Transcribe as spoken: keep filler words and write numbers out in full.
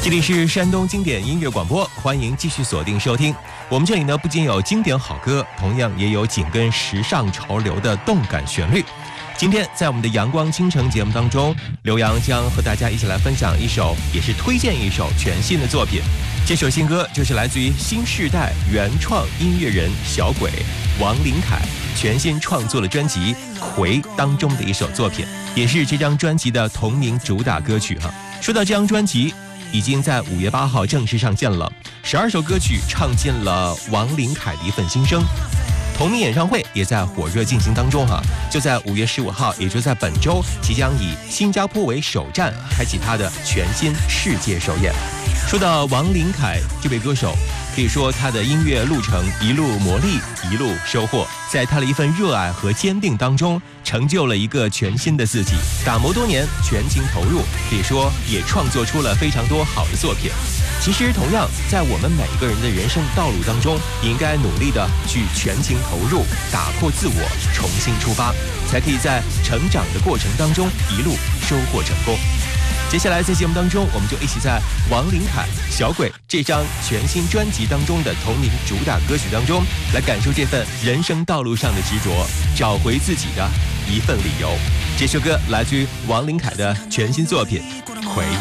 这里是山东经典音乐广播，欢迎继续锁定收听。我们这里呢，不仅有经典好歌，同样也有紧跟时尚潮流的动感旋律。今天在我们的阳光倾城节目当中，刘洋将和大家一起来分享一首，也是推荐一首全新的作品。这首新歌就是来自于新世代原创音乐人小鬼王林凯全新创作的专辑《葵》当中的一首作品，也是这张专辑的同名主打歌曲哈。说到这张专辑，已经在五月八号正式上线了，十二首歌曲唱尽了王林凯的一份心声。同名演唱会也在火热进行当中哈，就在五月十五号，也就在本周，即将以新加坡为首站，开启他的全新世界首演。说到王林凯这位歌手，可以说他的音乐路程一路磨砺，一路收获，在他的一份热爱和坚定当中，成就了一个全新的自己。打磨多年，全情投入，可以说也创作出了非常多好的作品。其实同样在我们每个人的人生道路当中，也应该努力的去全情投入，打破自我，重新出发，才可以在成长的过程当中一路收获成功。接下来在节目当中，我们就一起在王林凯小鬼这张全新专辑当中的同名主打歌曲当中，来感受这份人生道路上的执着，找回自己的一份理由。这首歌来自于王林凯的全新作品《葵》。